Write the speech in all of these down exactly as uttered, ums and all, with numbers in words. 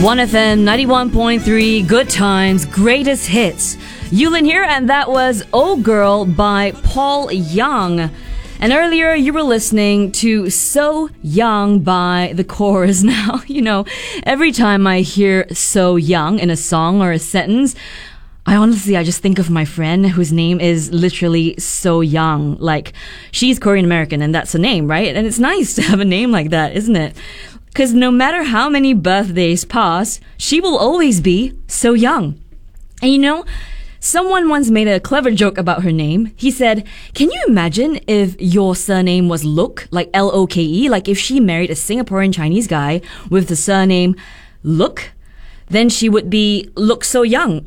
one F M ninety-one point three, Good Times, Greatest Hits. Yulin here, and that was Oh Girl by Paul Young. And earlier you were listening to So Young by The Chorus. Now, you know, every time I hear So Young in a song or a sentence, I honestly, I just think of my friend whose name is literally So Young. Like, she's Korean American and that's a name, right? And it's nice to have a name like that, isn't it? Because no matter how many birthdays pass, she will always be so young. And you know, someone once made a clever joke about her name. He said, can you imagine if your surname was Look, like L O K E, like if she married a Singaporean Chinese guy with the surname Look, then she would be Look So Young.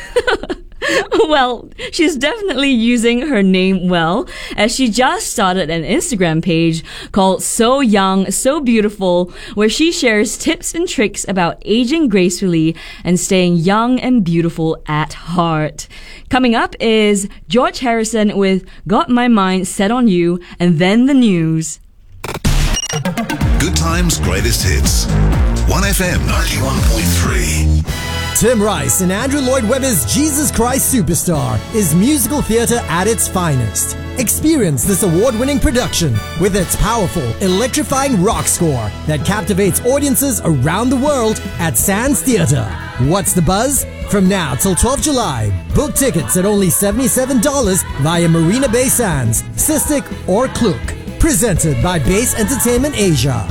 Well, she's definitely using her name well, as she just started an Instagram page called So Young, So Beautiful, where she shares tips and tricks about aging gracefully and staying young and beautiful at heart. Coming up is George Harrison with Got My Mind Set on You, and then the news. Good Times, Greatest Hits. one F M ninety-one point three. Tim Rice and Andrew Lloyd Webber's Jesus Christ Superstar is musical theatre at its finest. Experience this award-winning production with its powerful, electrifying rock score that captivates audiences around the world at Sands Theatre. What's the buzz? From now till twelfth of July, book tickets at only seventy-seven dollars via Marina Bay Sands, Sistik or Klook. Presented by Base Entertainment Asia.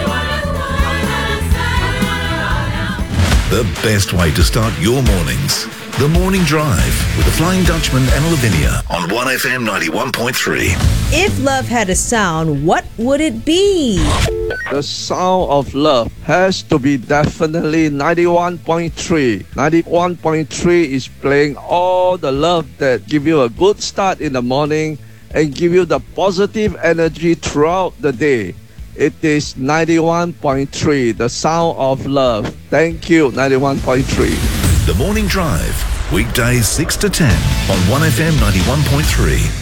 The best way to start your mornings. The Morning Drive with the Flying Dutchman and Lavinia on one F M ninety-one point three. If love had a sound, what would it be? The sound of love has to be definitely ninety-one point three. ninety-one point three is playing all the love that give you a good start in the morning and give you the positive energy throughout the day. It is ninety-one point three, the sound of love. Thank you, ninety-one point three. The Morning Drive, weekdays six to ten on one F M ninety-one point three.